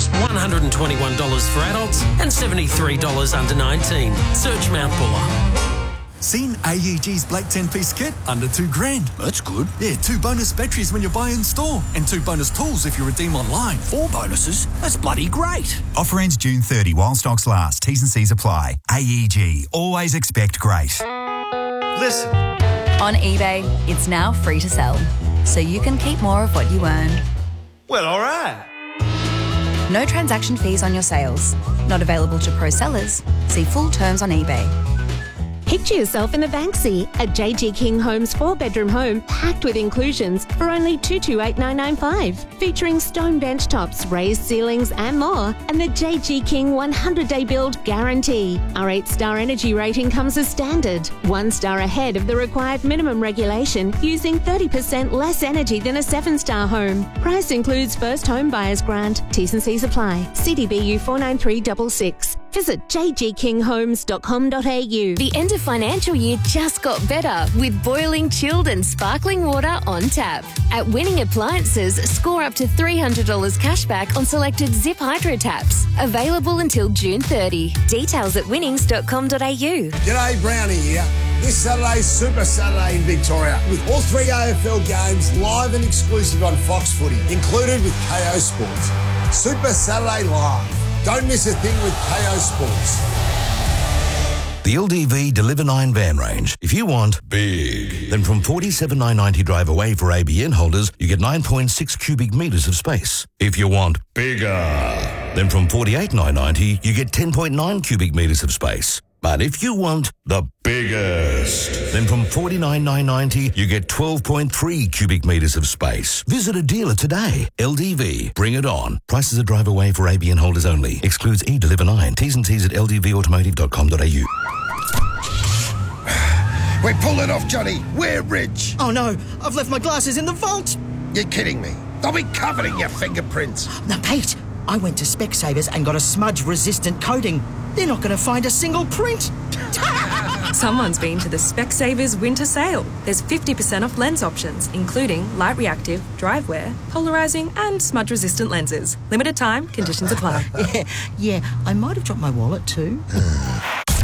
just $121 for adults and $73 under 19. Search Mount Buller. Seen AEG's Black 10-piece kit? Under $2,000. That's good. Yeah, 2 bonus batteries when you buy in store and 2 bonus tools if you redeem online. 4 bonuses? That's bloody great. Offer ends June 30 while stocks last. T's and C's apply. AEG. Always expect great. Listen. On eBay, it's now free to sell, so you can keep more of what you earn. Well, all right. No transaction fees on your sales. Not available to pro sellers. See full terms on eBay. Picture yourself in the Banksy, a JG King Homes 4-bedroom home packed with inclusions for only $228,995, featuring stone bench tops, raised ceilings and more, and the JG King 100-day build guarantee. Our 8-star energy rating comes as standard, 1 star ahead of the required minimum regulation, using 30% less energy than a 7-star home. Price includes first home buyer's grant. T's and C's apply. CDBU 49366. Visit jgkinghomes.com.au. The end of financial year just got better with boiling, chilled and sparkling water on tap. At Winning Appliances, score up to $300 cashback on selected Zip Hydro taps. Available until June 30. Details at winnings.com.au. G'day, Brownie here. This Saturday's Super Saturday in Victoria with all 3 AFL games live and exclusive on Fox Footy, included with KO Sports. Super Saturday Live. Don't miss a thing with KO Sports. The LDV Deliver 9 van range. If you want big, then from $47,990 drive away for ABN holders, you get 9.6 cubic metres of space. If you want bigger, then from $48,990 you get 10.9 cubic metres of space. But if you want the biggest, then from $49,990 you get 12.3 cubic metres of space. Visit a dealer today. LDV, bring it on. Prices are drive away for ABN holders only. Excludes eDeliver 9. T's and C's at ldvautomotive.com.au. We're pulling off, Johnny. We're rich. Oh no, I've left my glasses in the vault. You're kidding me. They'll be covered in your fingerprints. Now, Pete, I went to Specsavers and got a smudge-resistant coating. They're not going to find a single print. Someone's been to the Specsavers winter sale. There's 50% off lens options, including light reactive, dry wear, polarising and smudge-resistant lenses. Limited time, conditions apply. Yeah, I might have dropped my wallet too.